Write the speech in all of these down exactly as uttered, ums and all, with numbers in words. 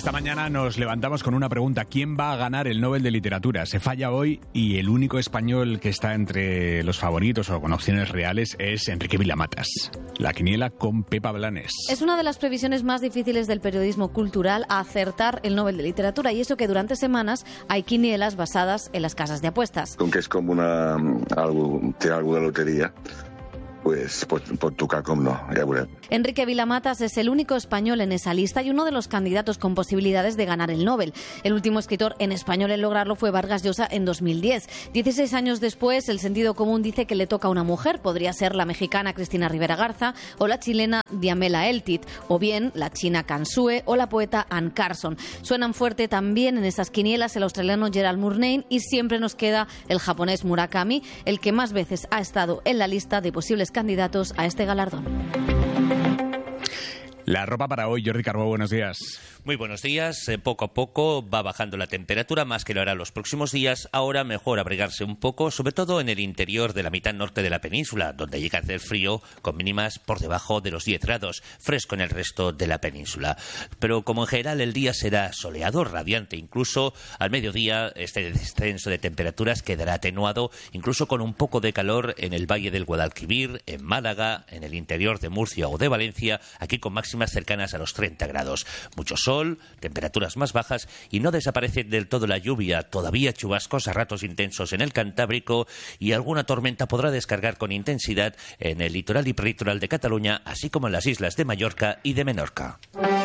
Esta mañana nos levantamos con una pregunta: ¿quién va a ganar el Nobel de Literatura? Se falla hoy y el único español que está entre los favoritos o con opciones reales es Enrique Vilamatas. La quiniela con Pepa Blanes. Es una de las previsiones más difíciles del periodismo cultural, acertar el Nobel de Literatura, y eso que durante semanas hay quinielas basadas en las casas de apuestas. Con que es como una algo, tirar algo de lotería. Pues por, por tocar como no, ya veré. Enrique Vilamatas es el único español en esa lista y uno de los candidatos con posibilidades de ganar el Nobel. El último escritor en español en lograrlo fue Vargas Llosa en dos mil diez. Dieciséis años después, el sentido común dice que le toca a una mujer. Podría ser la mexicana Cristina Rivera Garza o la chilena Diamela Eltit, o bien la china Kansue o la poeta Anne Carson. Suenan fuerte también en esas quinielas el australiano Gerald Murnane, y siempre nos queda el japonés Murakami, el que más veces ha estado en la lista de posibles candidatos a este galardón. La ropa para hoy, Jordi Carbó, buenos días. Muy buenos días. Eh, poco a poco va bajando la temperatura, más que lo hará los próximos días. Ahora mejor abrigarse un poco, sobre todo en el interior de la mitad norte de la península, donde llega a hacer frío con mínimas por debajo de los diez grados, fresco en el resto de la península. Pero como en general el día será soleado, radiante, incluso al mediodía este descenso de temperaturas quedará atenuado, incluso con un poco de calor en el valle del Guadalquivir, en Málaga, en el interior de Murcia o de Valencia, aquí con máximas cercanas a los treinta grados. Mucho sol. Sol, temperaturas más bajas, y no desaparece del todo la lluvia. Todavía chubascos a ratos intensos en el Cantábrico, y alguna tormenta podrá descargar con intensidad en el litoral y peritoral de Cataluña, así como en las islas de Mallorca y de Menorca.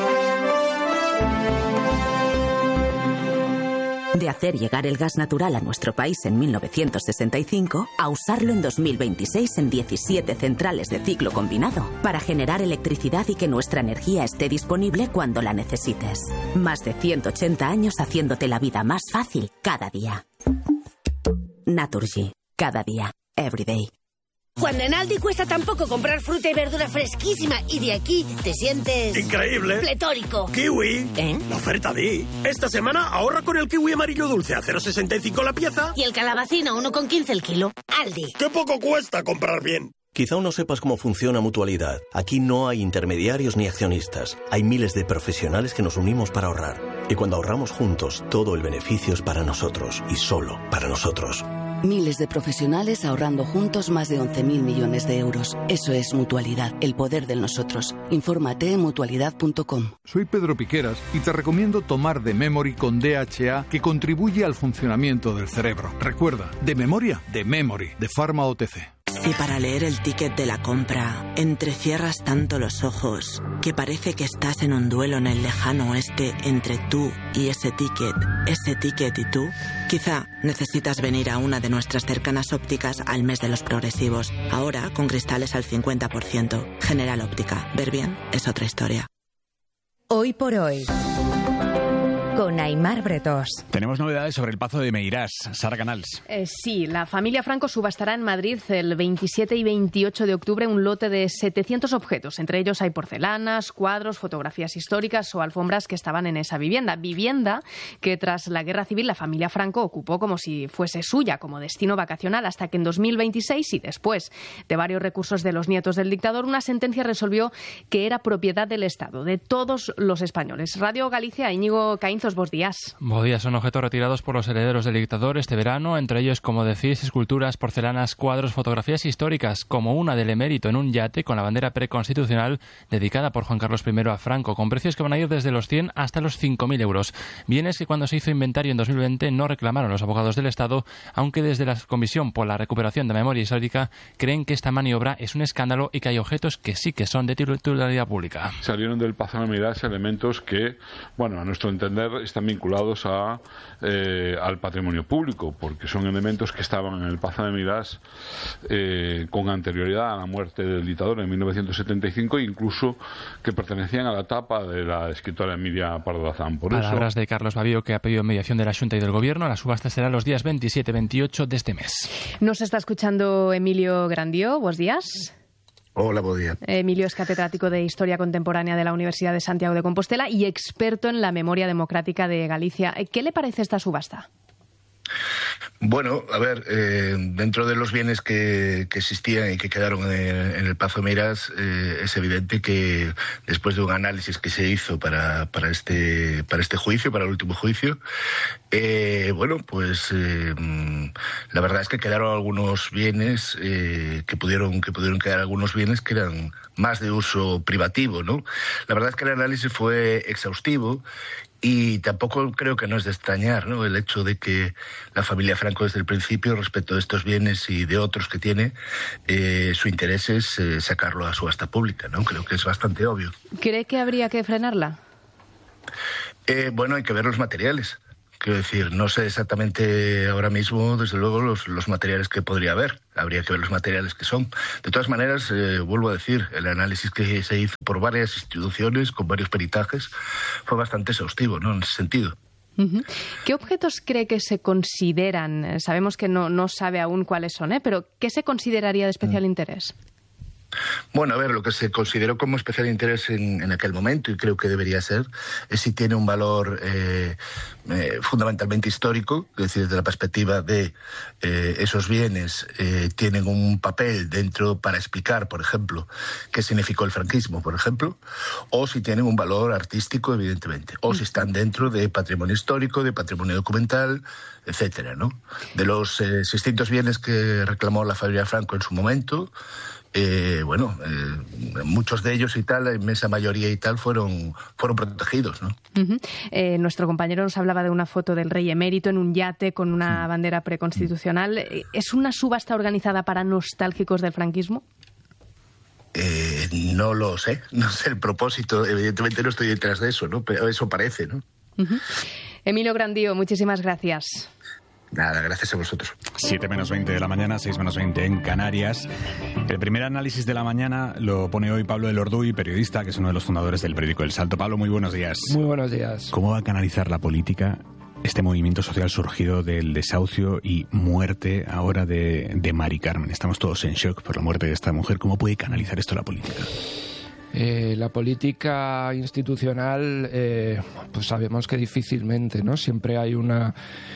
De hacer llegar el gas natural a nuestro país en mil novecientos sesenta y cinco a usarlo en dos mil veintiséis en diecisiete centrales de ciclo combinado para generar electricidad y que nuestra energía esté disponible cuando la necesites. Más de ciento ochenta años haciéndote la vida más fácil cada día. Naturgy. Cada día. Every day. Cuando en Aldi cuesta tan poco comprar fruta y verdura fresquísima y de aquí te sientes... ¡increíble! ¡Pletórico! ¡Kiwi! ¿Eh? La oferta Di. Esta semana ahorra con el kiwi amarillo dulce a cero coma sesenta y cinco la pieza. Y el calabacín a uno coma quince el kilo. Aldi. ¡Qué poco cuesta comprar bien! Quizá aún no sepas cómo funciona Mutualidad. Aquí no hay intermediarios ni accionistas. Hay miles de profesionales que nos unimos para ahorrar. Y cuando ahorramos juntos, todo el beneficio es para nosotros y solo para nosotros. Miles de profesionales ahorrando juntos más de once mil millones de euros. Eso es Mutualidad, el poder del nosotros. Infórmate en mutualidad punto com. Soy Pedro Piqueras y te recomiendo tomar The Memory con D H A, que contribuye al funcionamiento del cerebro. Recuerda, de memoria, The Memory, de Pharma O T C. Si para leer el ticket de la compra entrecierras tanto los ojos que parece que estás en un duelo en el lejano oeste entre tú y ese ticket, ese ticket y tú, quizá necesitas venir a una de nuestras cercanas ópticas al mes de los progresivos. Ahora con cristales al cincuenta por ciento. General Óptica. Ver bien es otra historia. Hoy por hoy, con Aimar Bretós. Tenemos novedades sobre el Pazo de Meirás. Sara Canals. Eh, sí, la familia Franco subastará en Madrid el veintisiete y veintiocho de octubre un lote de setecientos objetos. Entre ellos hay porcelanas, cuadros, fotografías históricas o alfombras que estaban en esa vivienda. Vivienda que tras la Guerra Civil la familia Franco ocupó como si fuese suya, como destino vacacional, hasta que en dos mil veintiséis, y después de varios recursos de los nietos del dictador, una sentencia resolvió que era propiedad del Estado, de todos los españoles. Radio Galicia, Íñigo Caínzos, buenos días. Buenos días. Son objetos retirados por los herederos del dictador este verano, entre ellos, como decís, esculturas, porcelanas, cuadros, fotografías históricas, como una del emérito en un yate con la bandera preconstitucional dedicada por Juan Carlos primero a Franco, con precios que van a ir desde los cien hasta los cinco mil euros. Bienes que cuando se hizo inventario en dos mil veinte no reclamaron los abogados del Estado, aunque desde la Comisión por la Recuperación de Memoria Histórica creen que esta maniobra es un escándalo y que hay objetos que sí que son de titularidad pública. Salieron del Pazo de Meirás elementos que, bueno, a nuestro entender están vinculados a, eh, al patrimonio público, porque son elementos que estaban en el Pazo de Meirás eh, con anterioridad a la muerte del dictador en mil novecientos setenta y cinco, e incluso que pertenecían a la etapa de la escritora Emilia Pardo Bazán. Por Palabras eso... de Carlos Bavío, que ha pedido mediación de la Xunta y del Gobierno. La subasta será los días veintisiete y veintiocho de este mes. Nos está escuchando Emilio Grandió. Buenos días. Hola, buen día. Emilio es catedrático de Historia Contemporánea de la Universidad de Santiago de Compostela y experto en la memoria democrática de Galicia. ¿Qué le parece esta subasta? Bueno, a ver, eh, dentro de los bienes que, que existían y que quedaron en, en el Pazo Meirás, eh, es evidente que después de un análisis que se hizo para, para, este, para este juicio, para el último juicio, eh, bueno, pues eh, la verdad es que quedaron algunos bienes, eh, que pudieron que pudieron quedar algunos bienes que eran más de uso privativo, ¿no? La verdad es que el análisis fue exhaustivo. Y tampoco creo que no es de extrañar, ¿no?, el hecho de que la familia Franco desde el principio, respecto de estos bienes y de otros que tiene, eh, su interés es eh, sacarlo a subasta pública, ¿no? Creo que es bastante obvio. ¿Cree que habría que frenarla? Eh, bueno, hay que ver los materiales. Quiero decir, no sé exactamente ahora mismo, desde luego, los, los materiales que podría haber. Habría que ver los materiales que son. De todas maneras, eh, vuelvo a decir, el análisis que se hizo por varias instituciones, con varios peritajes, fue bastante exhaustivo, ¿no?, en ese sentido. Uh-huh. ¿Qué objetos cree que se consideran? Sabemos que no, no sabe aún cuáles son, ¿eh? Pero ¿qué se consideraría de especial uh-huh. interés? Bueno, a ver, lo que se consideró como especial interés en, en aquel momento, y creo que debería ser, es si tiene un valor eh, eh, fundamentalmente histórico, es decir, desde la perspectiva de eh, esos bienes eh, tienen un papel dentro para explicar, por ejemplo, qué significó el franquismo, por ejemplo, o si tienen un valor artístico, evidentemente, o si están dentro de patrimonio histórico, de patrimonio documental, etcétera, ¿no? De los eh, distintos bienes que reclamó la familia Franco en su momento, Eh, bueno, eh, muchos de ellos y tal, la inmensa mayoría y tal, fueron, fueron protegidos, ¿no? Uh-huh. Eh, nuestro compañero nos hablaba de una foto del rey emérito en un yate con una sí. bandera preconstitucional. ¿Es una subasta organizada para nostálgicos del franquismo? Eh, no lo sé, no sé el propósito, evidentemente no estoy detrás de eso, ¿no? Pero eso parece, ¿no? Uh-huh. Emilio Grandío, muchísimas gracias. Nada, gracias a vosotros. siete menos veinte de la mañana, seis menos veinte en Canarias. El primer análisis de la mañana lo pone hoy Pablo Elorduy, periodista, que es uno de los fundadores del periódico El Salto. Pablo, muy buenos días. Muy buenos días. ¿Cómo va a canalizar la política este movimiento social surgido del desahucio y muerte ahora de, de Mari Carmen? Estamos todos en shock por la muerte de esta mujer. ¿Cómo puede canalizar esto la política? Eh, la política institucional, eh, pues sabemos que difícilmente, ¿no? Siempre hay una...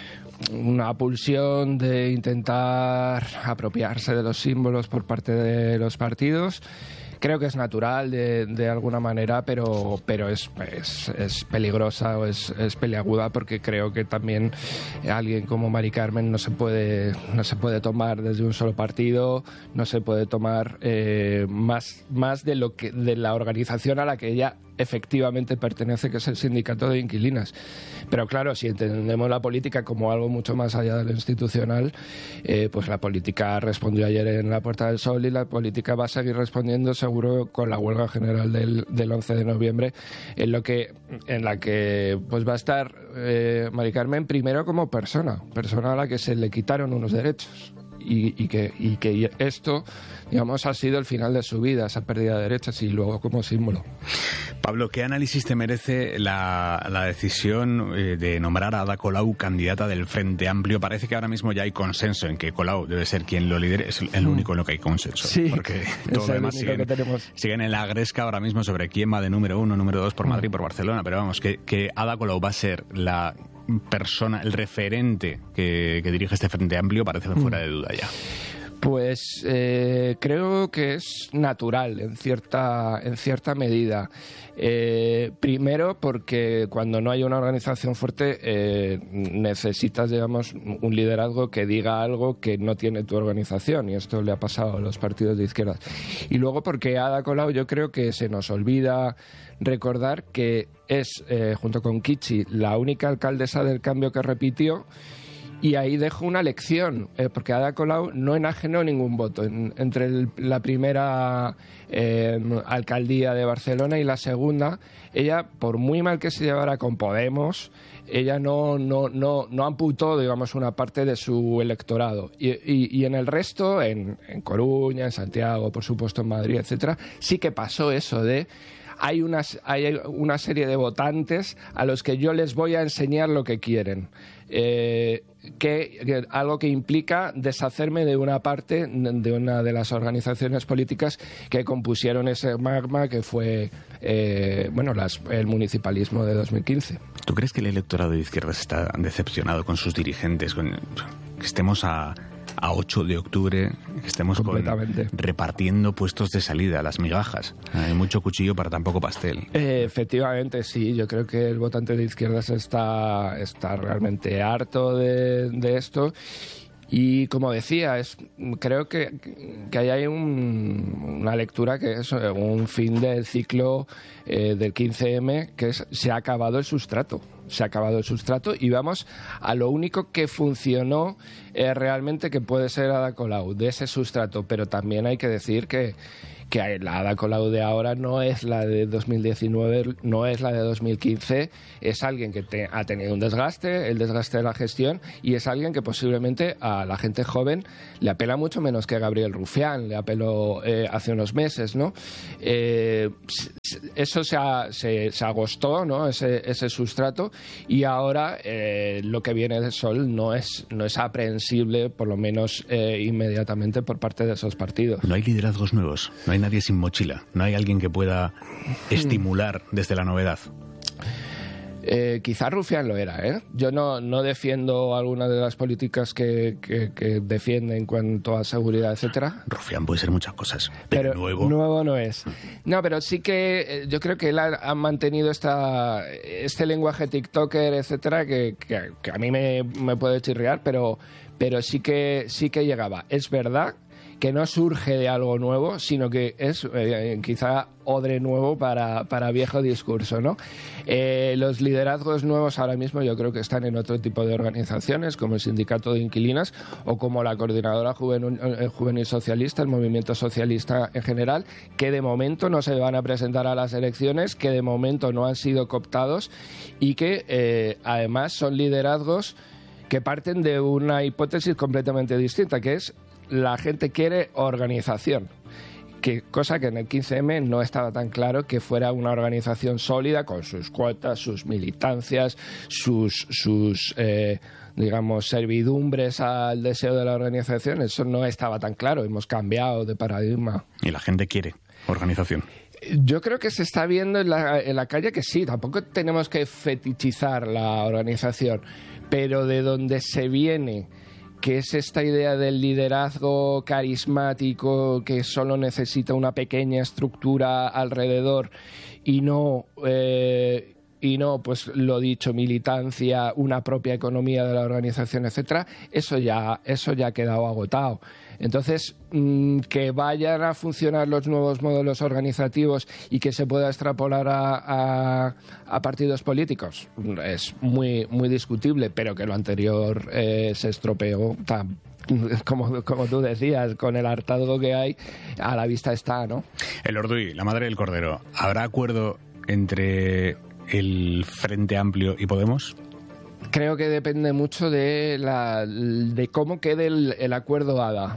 una pulsión de intentar apropiarse de los símbolos por parte de los partidos. Creo que es natural de, de alguna manera, pero, pero es, es, es peligrosa o es, es peliaguda, porque creo que también alguien como Mari Carmen no se puede, no se puede tomar desde un solo partido, no se puede tomar eh, más, más de, lo que, de la organización a la que ella efectivamente pertenece, que es el Sindicato de Inquilinas. Pero claro, si entendemos la política como algo mucho más allá de lo institucional, eh, pues la política respondió ayer en la Puerta del Sol y la política va a seguir respondiendo seguro con la huelga general del, del once de noviembre, en lo que en la que pues va a estar eh, Mari Carmen primero como persona, persona a la que se le quitaron unos derechos. Y, y, que, y que esto, digamos, ha sido el final de su vida, esa pérdida de derechos, y luego como símbolo. Pablo, ¿qué análisis te merece la, la decisión eh, de nombrar a Ada Colau candidata del Frente Amplio? Parece que ahora mismo ya hay consenso en que Colau debe ser quien lo lidere. Es el único en lo que hay consenso. Sí, porque todo lo demás siguen, siguen en la gresca ahora mismo sobre quién va de número uno, número dos por Madrid, por Barcelona. Pero vamos, que, que Ada Colau va a ser la persona, el referente que, que dirige este Frente Amplio, parece fuera de duda ya. Pues eh, creo que es natural en cierta, en cierta medida. Eh, primero porque cuando no hay una organización fuerte eh, necesitas, digamos, un liderazgo que diga algo que no tiene tu organización, y esto le ha pasado a los partidos de izquierda. Y luego porque Ada Colau, yo creo que se nos olvida recordar que es, eh, junto con Kichi, la única alcaldesa del Cambio que repitió. Y ahí dejo una lección, eh, porque Ada Colau no enajenó ningún voto. En, entre el, la primera eh, alcaldía de Barcelona y la segunda, ella, por muy mal que se llevara con Podemos, ella no, no, no, no amputó, digamos, una parte de su electorado. Y, y, y en el resto, en, en Coruña, en Santiago, por supuesto en Madrid, etcétera, sí que pasó eso de... Hay una, hay una serie de votantes a los que yo les voy a enseñar lo que quieren. Eh, que, que algo que implica deshacerme de una parte de una de las organizaciones políticas que compusieron ese magma que fue eh, bueno las, el municipalismo de dos mil quince. ¿Tú crees que el electorado de izquierdas está decepcionado con sus dirigentes, con que estemos a, a ocho de octubre, que estemos con, repartiendo puestos de salida, las migajas. Hay mucho cuchillo para tan poco pastel. Eh, efectivamente, sí. Yo creo que el votante de izquierdas está, está realmente harto de, de esto. Y como decía, es, creo que, que ahí hay un, una lectura que es un fin del ciclo eh, del quince eme, que es se ha acabado el sustrato. Se ha acabado el sustrato y vamos a lo único que funcionó eh, realmente, que puede ser Ada Colau, de ese sustrato. Pero también hay que decir que, que la Ada Colau de ahora no es la de dos mil diecinueve, no es la de dos mil quince, es alguien que te, ha tenido un desgaste, el desgaste de la gestión, y es alguien que posiblemente a la gente joven le apela mucho menos que Gabriel Rufián, le apeló eh, hace unos meses, ¿no? Eh, eso se, ha, se, se agostó, ¿no? Ese, ese sustrato, y ahora eh, lo que viene de Sol no es, no es aprehensible, por lo menos eh, inmediatamente, por parte de esos partidos. No hay liderazgos nuevos, no hay nadie sin mochila, no hay alguien que pueda estimular desde la novedad. Eh, quizá Rufián lo era, ¿eh? Yo no, no defiendo algunas de las políticas que, que, que defiende en cuanto a seguridad, etcétera. Rufián puede ser muchas cosas, pero, pero nuevo... nuevo no es. No, pero sí que eh, yo creo que él ha, ha mantenido esta, este lenguaje tiktoker, etcétera, que, que, que a mí me, me puede chirriar, pero, pero sí que, sí que llegaba. Es verdad que no surge de algo nuevo, sino que es eh, quizá odre nuevo para, para viejo discurso, ¿no? Eh, los liderazgos nuevos ahora mismo yo creo que están en otro tipo de organizaciones, como el Sindicato de Inquilinas o como la Coordinadora Juvenil, eh, Juvenil Socialista, el Movimiento Socialista en general, que de momento no se van a presentar a las elecciones, que de momento no han sido cooptados y que eh, además son liderazgos que parten de una hipótesis completamente distinta, que es la gente quiere organización, que cosa que en el quince eme no estaba tan claro que fuera una organización sólida con sus cuotas, sus militancias, sus, sus eh, digamos, servidumbres al deseo de la organización. Eso no estaba tan claro, hemos cambiado de paradigma. Y la gente quiere organización. Yo creo que se está viendo en la, en la calle que sí, tampoco tenemos que fetichizar la organización, pero de donde se viene, que es esta idea del liderazgo carismático que solo necesita una pequeña estructura alrededor y no, eh, y no, pues lo dicho, militancia, una propia economía de la organización, etcétera, eso ya, eso ya ha quedado agotado. Entonces, que vayan a funcionar los nuevos modelos organizativos y que se pueda extrapolar a, a, a partidos políticos es muy, muy discutible, pero que lo anterior eh, se estropeó, tan, como, como tú decías, con el hartazgo que hay, a la vista está, ¿no? Elorduy, la madre del cordero, ¿habrá acuerdo entre el Frente Amplio y Podemos? Creo que depende mucho de, la, de cómo quede el, el acuerdo Ada.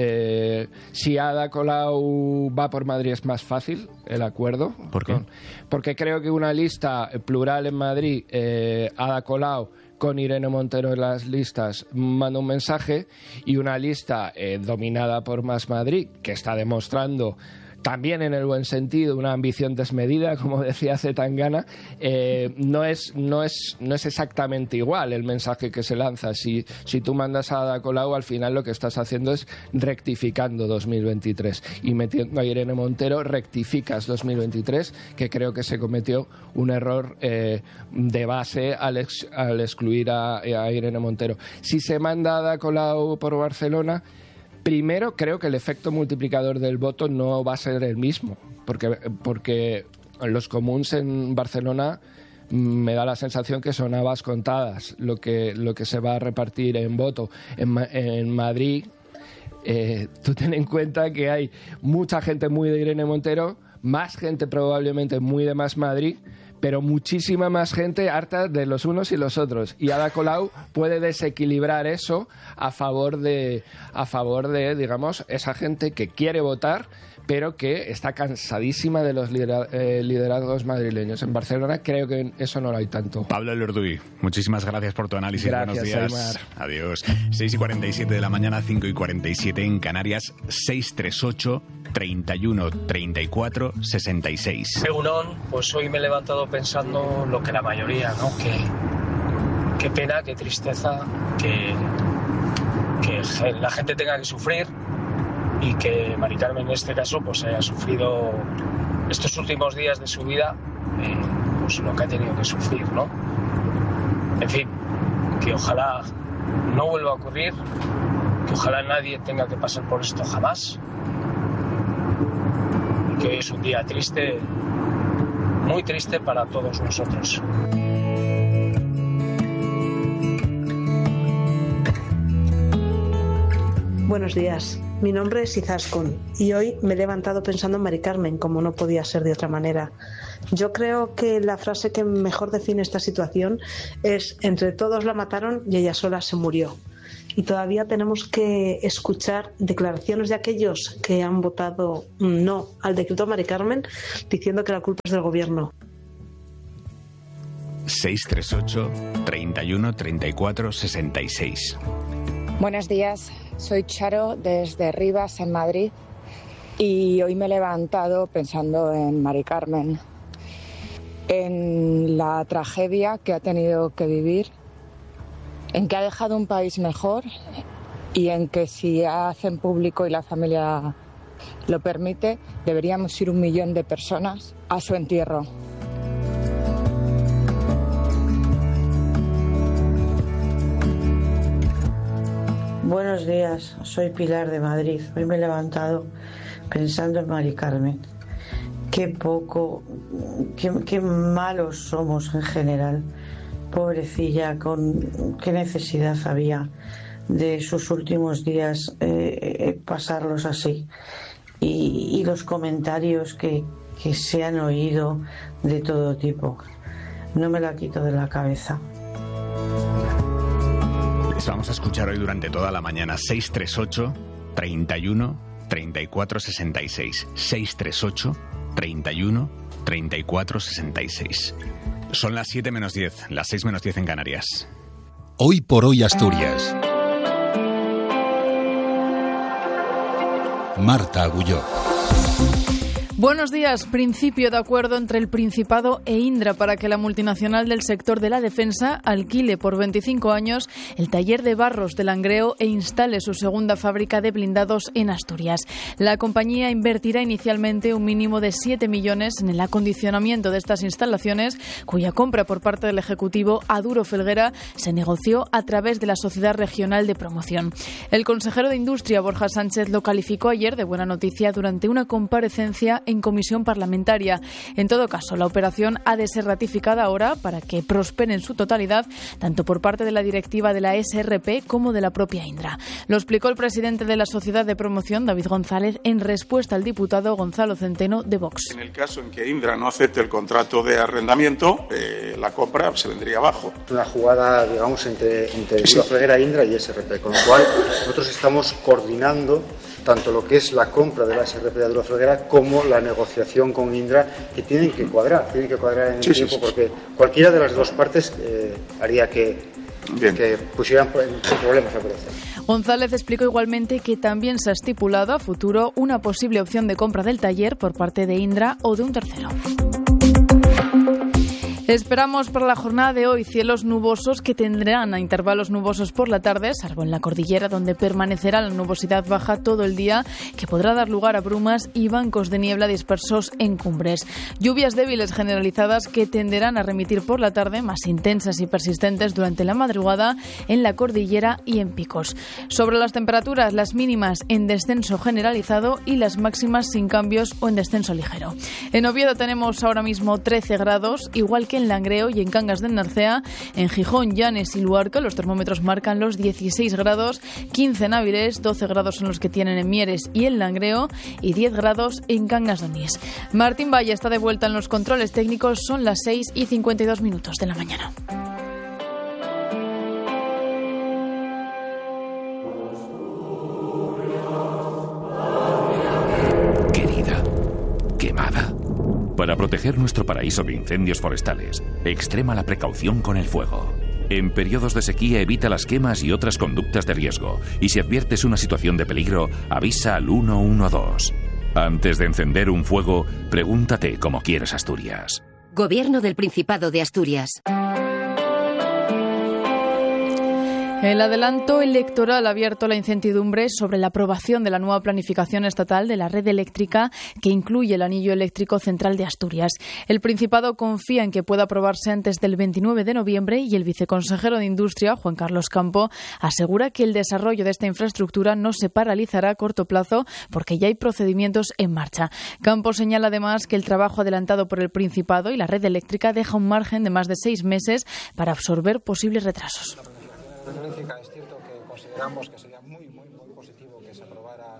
Eh, si Ada Colau va por Madrid es más fácil el acuerdo. ¿Por qué? Porque creo que una lista plural en Madrid, eh, Ada Colau con Irene Montero en las listas, manda un mensaje, y una lista eh, dominada por Más Madrid, que está demostrando también en el buen sentido una ambición desmedida, como decía Zetangana, eh, no es no es no es exactamente igual el mensaje que se lanza. Si, si tú mandas a Ada Colau, al final lo que estás haciendo es rectificando dos mil veintitrés, y metiendo a Irene Montero rectificas dos mil veintitrés, que creo que se cometió un error eh, de base al, ex, al excluir a, a Irene Montero. Si se manda a Ada Colau por Barcelona, primero, creo que el efecto multiplicador del voto no va a ser el mismo, porque, porque los comuns en Barcelona me da la sensación que son habas contadas lo que, lo que se va a repartir en voto. En, en Madrid, eh, tú ten en cuenta que hay mucha gente muy de Irene Montero, más gente probablemente muy de Más Madrid, pero muchísima más gente harta de los unos y los otros. Y Ada Colau puede desequilibrar eso a favor de, a favor de, digamos, esa gente que quiere votar, pero que está cansadísima de los lidera- eh, liderazgos madrileños. En Barcelona creo que eso no lo hay tanto. Pablo Elorduy, muchísimas gracias por tu análisis. Gracias, buenos días. Aymar. Adiós. seis y cuarenta y siete de la mañana, cinco y cuarenta y siete en Canarias, seiscientos treinta y ocho, treinta y uno, treinta y cuatro, sesenta y seis. Egunon, pues hoy me he levantado pensando lo que la mayoría, ¿no? Que qué pena, qué tristeza, que que la gente tenga que sufrir y que Mari Carmen en este caso pues haya sufrido estos últimos días de su vida eh, pues lo que ha tenido que sufrir, ¿no? En fin, que ojalá no vuelva a ocurrir, que ojalá nadie tenga que pasar por esto jamás, y que hoy es un día triste, muy triste para todos nosotros. Buenos días, mi nombre es Izaskun y hoy me he levantado pensando en Mari Carmen, como no podía ser de otra manera. Yo creo que la frase que mejor define esta situación es: entre todos la mataron y ella sola se murió. Y todavía tenemos que escuchar declaraciones de aquellos que han votado no al decreto Mari Carmen diciendo que la culpa es del gobierno. seis tres ocho, treinta y uno, treinta y cuatro, sesenta y seis. Buenos días, soy Charo desde Rivas, en Madrid, y hoy me he levantado pensando en Mari Carmen, en la tragedia que ha tenido que vivir, en que ha dejado un país mejor y en que si hacen público y la familia lo permite, deberíamos ir un millón de personas a su entierro. Buenos días, soy Pilar de Madrid. Hoy me he levantado pensando en Mari Carmen. Qué poco, qué, qué malos somos en general. Pobrecilla, con qué necesidad había de sus últimos días eh, pasarlos así. Y, y los comentarios que, que se han oído de todo tipo. No me la quito de la cabeza. Les vamos a escuchar hoy durante toda la mañana. seis tres ocho, treinta y uno, treinta y cuatro, sesenta y seis. seis tres ocho, treinta y uno, treinta y cuatro, sesenta y seis. Son las siete menos diez, las seis menos diez en Canarias. Hoy por hoy Asturias. Marta Agulló. Buenos días. Principio de acuerdo entre el Principado e Indra para que la multinacional del sector de la defensa alquile por veinticinco años el taller de Barros de Langreo e instale su segunda fábrica de blindados en Asturias. La compañía invertirá inicialmente un mínimo de siete millones en el acondicionamiento de estas instalaciones, cuya compra por parte del Ejecutivo a Duro Felguera se negoció a través de la Sociedad Regional de Promoción. El consejero de Industria, Borja Sánchez, lo calificó ayer de buena noticia durante una comparecencia en comisión parlamentaria. En todo caso, la operación ha de ser ratificada ahora para que prospere en su totalidad, tanto por parte de la directiva de la S R P como de la propia Indra. Lo explicó el presidente de la Sociedad de Promoción, David González, en respuesta al diputado Gonzalo Centeno de Vox. En el caso en que Indra no acepte el contrato de arrendamiento, eh, la compra se vendría abajo. Una jugada, digamos, entre, entre sí. Duro Felguera, Indra y S R P, con lo cual nosotros estamos coordinando tanto lo que es la compra de la S R P de Duro Felguera como la negociación con Indra, que tienen que cuadrar, tienen que cuadrar en el sí, tiempo, sí, sí. Porque cualquiera de las dos partes eh, haría que, que pusieran sin problemas la operación. González explicó igualmente que también se ha estipulado a futuro una posible opción de compra del taller por parte de Indra o de un tercero. Esperamos para la jornada de hoy cielos nubosos que tendrán a intervalos nubosos por la tarde, salvo en la cordillera, donde permanecerá la nubosidad baja todo el día, que podrá dar lugar a brumas y bancos de niebla dispersos en cumbres. Lluvias débiles generalizadas que tenderán a remitir por la tarde, más intensas y persistentes durante la madrugada en la cordillera y en picos. Sobre las temperaturas, las mínimas en descenso generalizado y las máximas sin cambios o en descenso ligero. En Oviedo tenemos ahora mismo trece grados, igual que en Langreo y en Cangas de Narcea. En Gijón, Llanes y Luarca los termómetros marcan los dieciséis grados, quince en Avilés, doce grados son los que tienen en Mieres y en Langreo y diez grados en Cangas de Onís. Martín Valle está de vuelta en los controles técnicos, son las seis y cincuenta y dos minutos de la mañana. Querida, quemada. Para proteger nuestro paraíso de incendios forestales, extrema la precaución con el fuego. En periodos de sequía evita las quemas y otras conductas de riesgo, y si adviertes una situación de peligro, avisa al uno uno dos. Antes de encender un fuego, pregúntate cómo quieres Asturias. Gobierno del Principado de Asturias. El adelanto electoral ha abierto la incertidumbre sobre la aprobación de la nueva planificación estatal de la red eléctrica que incluye el anillo eléctrico central de Asturias. El Principado confía en que pueda aprobarse antes del veintinueve de noviembre y el viceconsejero de Industria, Juan Carlos Campo, asegura que el desarrollo de esta infraestructura no se paralizará a corto plazo porque ya hay procedimientos en marcha. Campo señala además que el trabajo adelantado por el Principado y la red eléctrica deja un margen de más de seis meses para absorber posibles retrasos. Es cierto que consideramos que sería muy, muy, muy positivo que se aprobara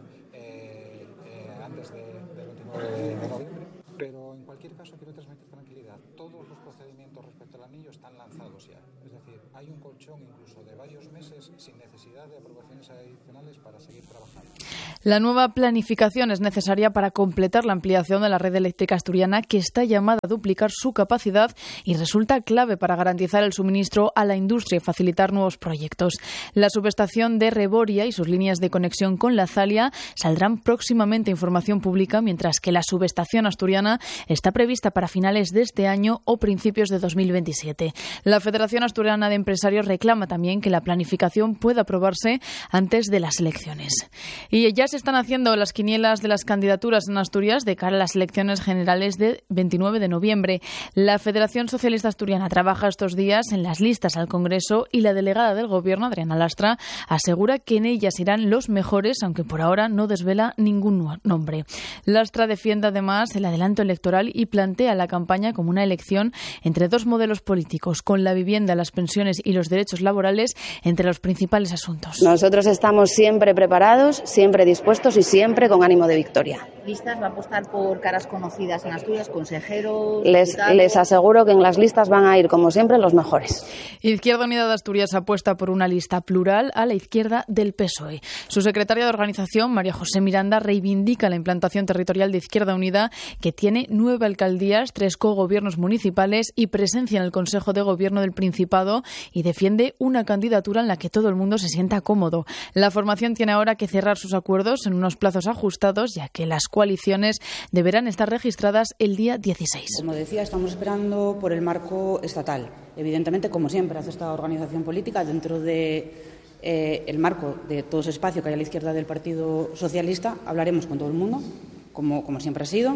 eh, eh, antes del de veintinueve de noviembre, pero en cualquier caso quiero transmitir tranquilidad. Todos los procedimientos respecto al anillo están lanzados ya. Es decir, hay un colchón incluso de varios meses sin necesidad de aprobaciones adicionales para seguir trabajando. La nueva planificación es necesaria para completar la ampliación de la red eléctrica asturiana, que está llamada a duplicar su capacidad y resulta clave para garantizar el suministro a la industria y facilitar nuevos proyectos. La subestación de Reboria y sus líneas de conexión con la Zalia saldrán próximamente a información pública, mientras que la subestación asturiana está prevista para finales de este año o principios de dos mil veintisiete. La Federación Asturiana de Empresarios reclama también que la planificación pueda aprobarse antes de las elecciones. Y ya se están haciendo las quinielas de las candidaturas en Asturias de cara a las elecciones generales de veintinueve de noviembre. La Federación Socialista Asturiana trabaja estos días en las listas al Congreso y la delegada del Gobierno, Adriana Lastra, asegura que en ellas irán los mejores, aunque por ahora no desvela ningún nombre. Lastra defiende además el adelanto electoral y plantea la campaña como una elección entre dos modelos políticos, con la vivienda, las pensiones y los derechos laborales entre los principales asuntos. Nosotros estamos siempre preparados, siempre dispuestos y siempre con ánimo de victoria. ¿Listas va a apostar por caras conocidas en Asturias, consejeros? Les, les aseguro que en las listas van a ir, como siempre, los mejores. Izquierda Unida de Asturias apuesta por una lista plural a la izquierda del P S O E. Su secretaria de organización, María José Miranda, reivindica la implantación territorial de Izquierda Unida, que tiene nueve alcaldías, tres cogobiernos municipales y presencia en el Consejo de Gobierno del Principado, y defiende una candidatura en la que todo el mundo se sienta cómodo. La formación tiene ahora que cerrar sus acuerdos en unos plazos ajustados, ya que las coaliciones deberán estar registradas el día dieciséis. Como decía, estamos esperando por el marco estatal. Evidentemente, como siempre hace esta organización política, dentro de eh, el marco de todo ese espacio que hay a la izquierda del Partido Socialista, hablaremos con todo el mundo, como, como siempre ha sido.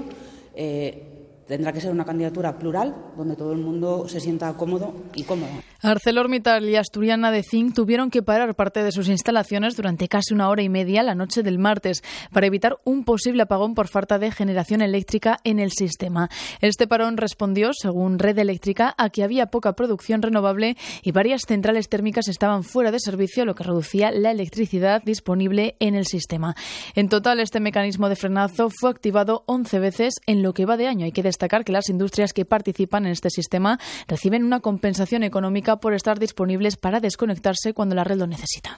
Eh, Tendrá que ser una candidatura plural, donde todo el mundo se sienta cómodo y cómodo. ArcelorMittal y Asturiana de Zinc tuvieron que parar parte de sus instalaciones durante casi una hora y media la noche del martes para evitar un posible apagón por falta de generación eléctrica en el sistema. Este parón respondió, según Red Eléctrica, a que había poca producción renovable y varias centrales térmicas estaban fuera de servicio, lo que reducía la electricidad disponible en el sistema. En total, este mecanismo de frenazo fue activado once veces en lo que va de año. Hay que destacar que las industrias que participan en este sistema reciben una compensación económica por estar disponibles para desconectarse cuando la red lo necesita.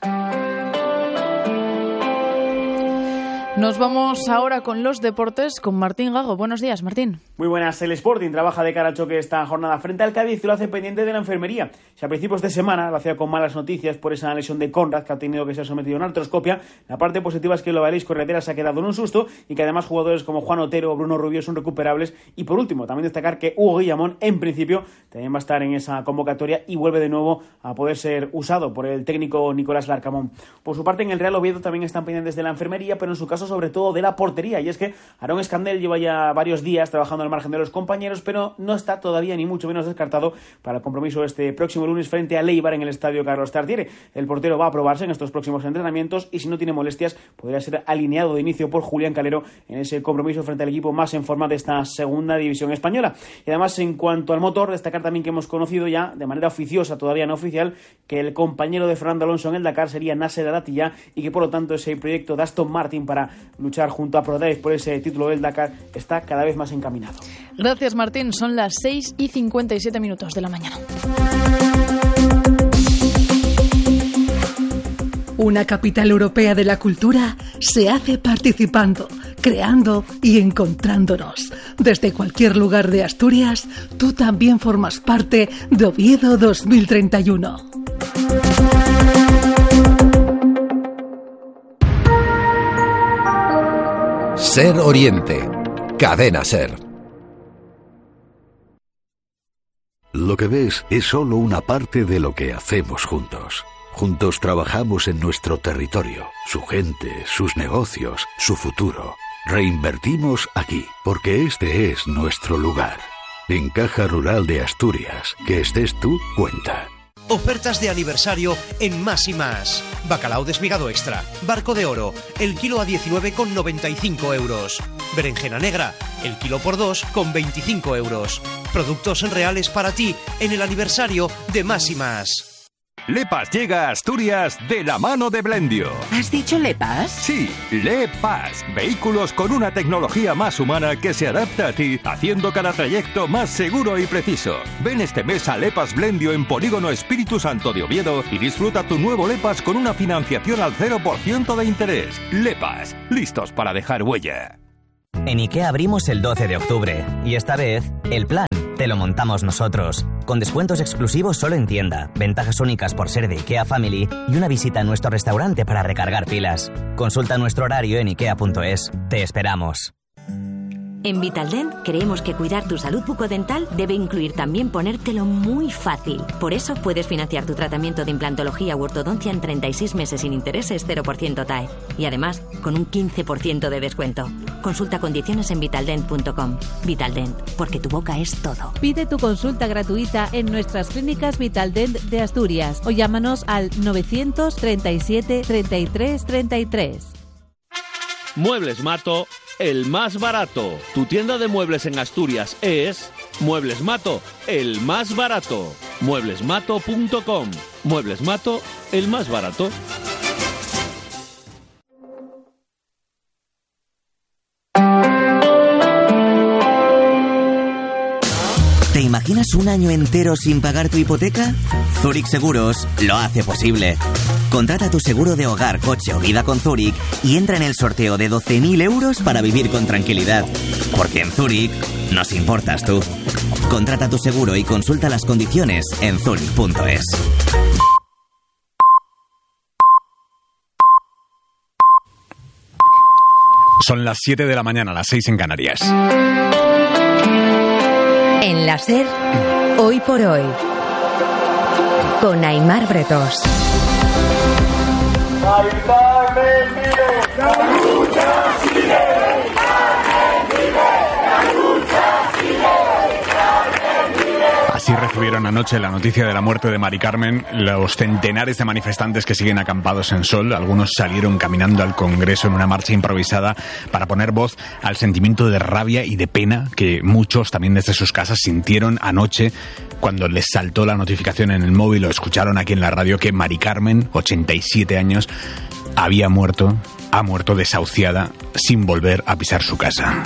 Nos vamos ahora con los deportes, con Martín Gago. Buenos días, Martín. Muy buenas. El Sporting trabaja de cara al choque esta jornada frente al Cádiz y lo hace pendiente de la enfermería. Si a principios de semana lo hacía con malas noticias por esa lesión de Conrad, que ha tenido que ser sometido a una artroscopia, la parte positiva es que el Obelisco Carretera se ha quedado en un susto y que además jugadores como Juan Otero o Bruno Rubio son recuperables. Y por último, también destacar que Hugo Guillamón, en principio, también va a estar en esa convocatoria y vuelve de nuevo a poder ser usado por el técnico Nicolás Larcamón. Por su parte, en el Real Oviedo también están pendientes de la enfermería, pero en su caso sobre todo de la portería, y es que Aarón Escandel lleva ya varios días trabajando al margen de los compañeros, pero no está todavía ni mucho menos descartado para el compromiso este próximo lunes frente a Leibar en el estadio Carlos Tartiere. El portero va a probarse en estos próximos entrenamientos y si no tiene molestias podría ser alineado de inicio por Julián Calero en ese compromiso frente al equipo más en forma de esta segunda división española. Y además, en cuanto al motor, destacar también que hemos conocido ya de manera oficiosa, todavía no oficial, que el compañero de Fernando Alonso en el Dakar sería Nasser Al-Attiyah y que por lo tanto ese proyecto de Aston Martin para luchar junto a ProDrive por ese título del Dakar está cada vez más encaminado. Gracias, Martín. Son las seis y cincuenta y siete minutos de la mañana. Una capital europea de la cultura se hace participando, creando y encontrándonos. Desde cualquier lugar de Asturias, tú también formas parte de Oviedo dos mil treinta y uno. Ser Oriente, Cadena Ser. Lo que ves es solo una parte de lo que hacemos juntos. Juntos trabajamos en nuestro territorio, su gente, sus negocios, su futuro. Reinvertimos aquí, porque este es nuestro lugar. En Caja Rural de Asturias, que estés tú, cuenta. Ofertas de aniversario en Más y Más. Bacalao desmigado extra, barco de oro, el kilo a diecinueve con noventa y cinco euros. Berenjena negra, el kilo por dos con veinticinco euros. Productos reales para ti en el aniversario de Más y Más. Lepas llega a Asturias de la mano de Blendio. ¿Has dicho Lepas? Sí, Lepas. Vehículos con una tecnología más humana que se adapta a ti, haciendo cada trayecto más seguro y preciso. Ven este mes a Lepas Blendio en Polígono Espíritu Santo de Oviedo y disfruta tu nuevo Lepas con una financiación al cero por ciento de interés. Lepas, listos para dejar huella. En IKEA abrimos el doce de octubre y esta vez el plan te lo montamos nosotros, con descuentos exclusivos solo en tienda, ventajas únicas por ser de IKEA Family y una visita a nuestro restaurante para recargar pilas. Consulta nuestro horario en ikea punto es. Te esperamos. En Vitaldent creemos que cuidar tu salud bucodental debe incluir también ponértelo muy fácil. Por eso puedes financiar tu tratamiento de implantología u ortodoncia en treinta y seis meses sin intereses cero por ciento T A E. Y además, con un quince por ciento de descuento. Consulta condiciones en vitaldent punto com. Vitaldent, porque tu boca es todo. Pide tu consulta gratuita en nuestras clínicas Vitaldent de Asturias o llámanos al novecientos treinta y siete treinta y tres treinta y tres. Muebles Mato, el más barato. Tu tienda de muebles en Asturias es Muebles Mato, el más barato. muebles mato punto com. Muebles Mato, el más barato. ¿Te imaginas un año entero sin pagar tu hipoteca? Zurich Seguros lo hace posible. Contrata tu seguro de hogar, coche o vida con Zurich y entra en el sorteo de doce mil euros para vivir con tranquilidad. Porque en Zurich nos importas tú. Contrata tu seguro y consulta las condiciones en zurich punto es. Son las siete de la mañana, las seis en Canarias. En la SER, hoy por hoy, con Aimar Bretos. Carmen vive, la lucha sigue. Carmen vive, la lucha sigue. Carmen vive. Así recibieron anoche la noticia de la muerte de Mari Carmen los centenares de manifestantes que siguen acampados en Sol. Algunos salieron caminando al Congreso en una marcha improvisada para poner voz al sentimiento de rabia y de pena que muchos también desde sus casas sintieron anoche cuando les saltó la notificación en el móvil o escucharon aquí en la radio que Mari Carmen, ochenta y siete años, había muerto, ha muerto desahuciada sin volver a pisar su casa.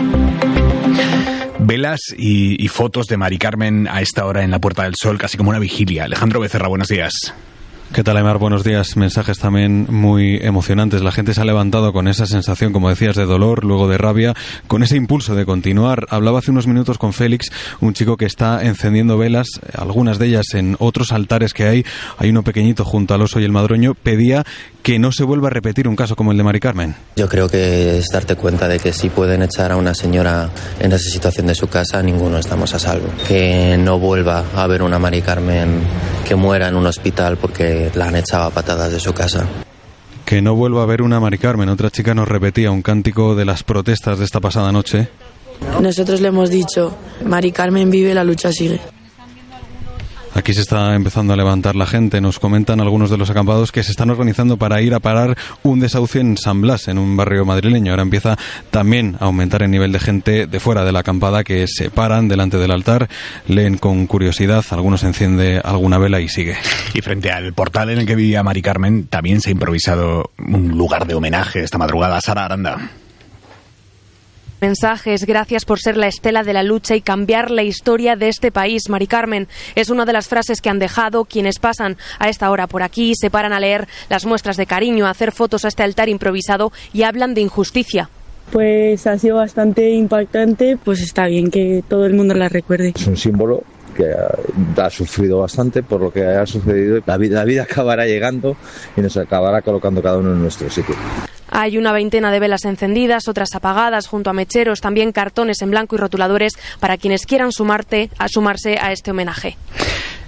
Velas y, y fotos de Mari Carmen a esta hora en la Puerta del Sol, casi como una vigilia. Alejandro Becerra, buenos días. ¿Qué tal, Aimar? Buenos días. Mensajes también muy emocionantes. La gente se ha levantado con esa sensación, como decías, de dolor, luego de rabia, con ese impulso de continuar. Hablaba hace unos minutos con Félix, un chico que está encendiendo velas, algunas de ellas en otros altares que hay. Hay uno pequeñito junto al Oso y el Madroño. Pedía que no se vuelva a repetir un caso como el de Mari Carmen. Yo creo que es darte cuenta de que si pueden echar a una señora en esa situación de su casa, ninguno estamos a salvo. Que no vuelva a haber una Mari Carmen que muera en un hospital porque la han echado a patadas de su casa. Que no vuelva a haber una Mari Carmen. Otra chica nos repetía un cántico de las protestas de esta pasada noche. Nosotros le hemos dicho, Mari Carmen vive, la lucha sigue. Aquí se está empezando a levantar la gente. Nos comentan algunos de los acampados que se están organizando para ir a parar un desahucio en San Blas, en un barrio madrileño. Ahora empieza también a aumentar el nivel de gente de fuera de la acampada que se paran delante del altar, leen con curiosidad, algunos enciende alguna vela y sigue. Y frente al portal en el que vivía Mari Carmen también se ha improvisado un lugar de homenaje esta madrugada. Sara Aranda. Mensajes, gracias por ser la estela de la lucha y cambiar la historia de este país. Mari Carmen es una de las frases que han dejado quienes pasan a esta hora por aquí, se paran a leer las muestras de cariño, a hacer fotos a este altar improvisado y hablan de injusticia. Pues ha sido bastante impactante, pues está bien que todo el mundo la recuerde. Es un símbolo que ha, ha sufrido bastante por lo que ha sucedido. La vida, la vida acabará llegando y nos acabará colocando cada uno en nuestro sitio. Hay una veintena de velas encendidas, otras apagadas junto a mecheros, también cartones en blanco y rotuladores para quienes quieran sumarte, a sumarse a este homenaje.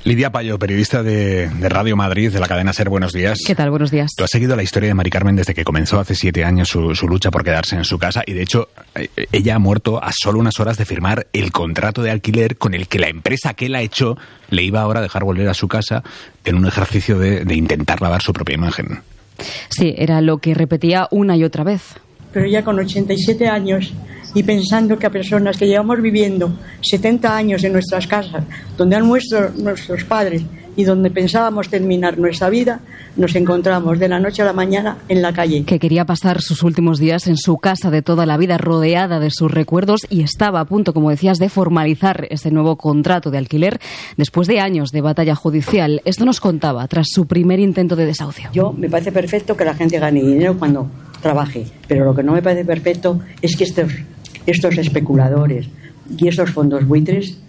Lidia Payo, periodista de, de Radio Madrid, de la cadena SER, buenos días. ¿Qué tal? Buenos días. Tú has seguido la historia de Mari Carmen desde que comenzó hace siete años su, su lucha por quedarse en su casa y, de hecho, ella ha muerto a solo unas horas de firmar el contrato de alquiler con el que la empresa que la echó le iba ahora a dejar volver a su casa en un ejercicio de, de intentar lavar su propia imagen. Sí, era lo que repetía una y otra vez. Pero ya con ochenta y siete años y pensando que a personas que llevamos viviendo setenta años en nuestras casas, donde han muerto nuestros padres y donde pensábamos terminar nuestra vida, nos encontramos de la noche a la mañana en la calle. Que quería pasar sus últimos días en su casa de toda la vida, rodeada de sus recuerdos, y estaba a punto, como decías, de formalizar ese nuevo contrato de alquiler después de años de batalla judicial. Esto nos contaba tras su primer intento de desahucio. Yo me parece perfecto que la gente gane dinero cuando trabaje, pero lo que no me parece perfecto es que estos, estos especuladores y estos fondos buitres